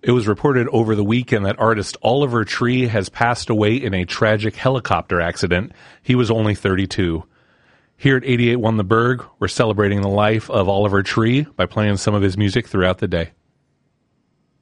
It was reported over the weekend that artist Oliver Tree has passed away in a tragic helicopter accident. He was only 32. Here at 88.1 The Berg, we're celebrating the life of Oliver Tree by playing some of his music throughout the day.